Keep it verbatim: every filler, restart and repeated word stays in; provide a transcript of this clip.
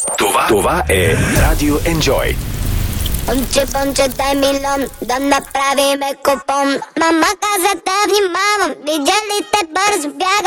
Това, това е Radio Enjoy. Понче, понче, дай милион, да направиме купон. Мама каза да внимавам, видя ли те бързо бяга.